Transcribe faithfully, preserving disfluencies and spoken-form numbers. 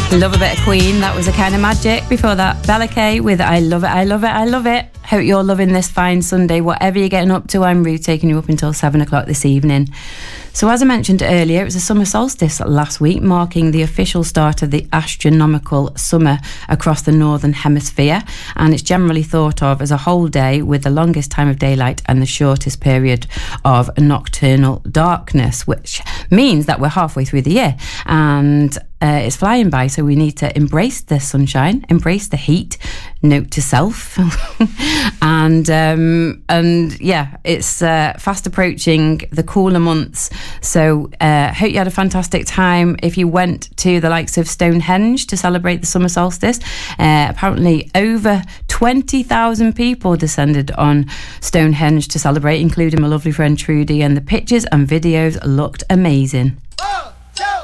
Love a bit of Queen. That was a kind of magic. Before that, Bella Kay with I Love It, I Love It, I Love It. Hope you're loving this fine Sunday. Whatever you're getting up to, I'm Ruth, taking you up until seven o'clock this evening. So as I mentioned earlier, it was a summer solstice last week, marking the official start of the astronomical summer across the northern hemisphere, and it's generally thought of as a whole day with the longest time of daylight and the shortest period of nocturnal darkness, which means that we're halfway through the year, and uh, it's flying by, so we need to embrace the sunshine, embrace the heat, note to self, and um, and yeah, it's uh, fast approaching the cooler months. So uh, hope you had a fantastic time if you went to the likes of Stonehenge to celebrate the summer solstice. Uh, apparently over twenty thousand people descended on Stonehenge to celebrate, including my lovely friend Trudy, and the pictures and videos looked amazing.